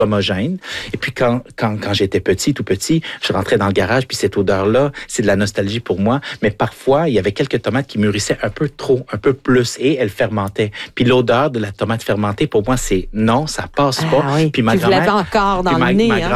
homogène. Et puis quand j'étais tout petit, je rentrais dans le garage, puis cette odeur-là, c'est de la nostalgie pour moi. Mais parfois, il y avait quelques tomates qui mûrissaient un peu trop, un peu plus, et elles fermentaient. Puis l'odeur de la tomate fermentée, pour moi, c'est non, ça passe pas. Oui. Puis ma vous l'avez grand-mère, encore dans le nez.